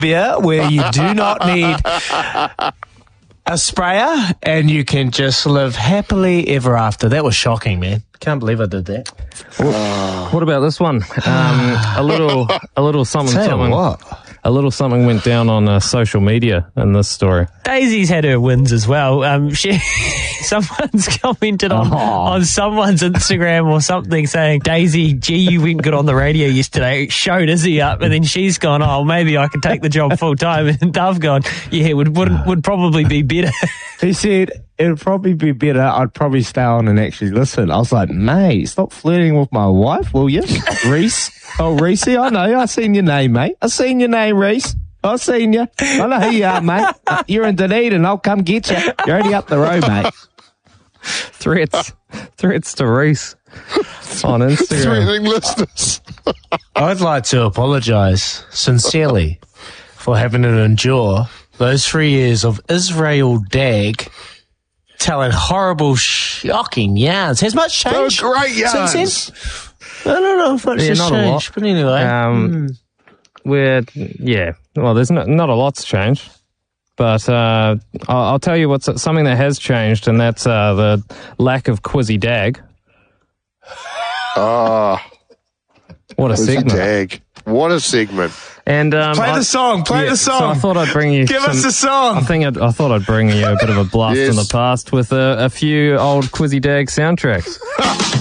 beer where you do not need a sprayer and you can just live happily ever after. That was shocking, man. Can't believe I did that. What about this one? A little something. What? A little something went down on social media in this story. Daisy's had her wins as well. Someone's commented on someone's Instagram or something saying, Daisy, gee, you went good on the radio yesterday, showed Izzy up, and then she's gone, oh, maybe I could take the job full time. And Dove gone, yeah, would probably be better. He said, it would probably be better. I'd probably stay on and actually listen. I was like, mate, stop flirting with my wife, will you? Reese. Oh, Reese, I know. I seen your name, mate. I seen your name, Reese. I seen you. I know who you are, mate. You're in Dunedin. I'll come get you. You're only up the road, mate. Threats to Reese on Instagram. Threatening listeners. I'd like to apologise sincerely for having to endure those 3 years of Israel Dag telling horrible, shocking yarns. Has much changed? They were great yarns. Since then? I don't know if much has not changed, a lot. but anyway. Well, there's not a lot's changed. But I'll tell you what's something that has changed, and that's the lack of Quizzy Dag. What a segment! Dag. What a segment! And Play the song. So I thought I'd bring you. Give us the song. I thought I'd bring you a bit of a blast Yes. from the past with a few old Quizzy Dag soundtracks.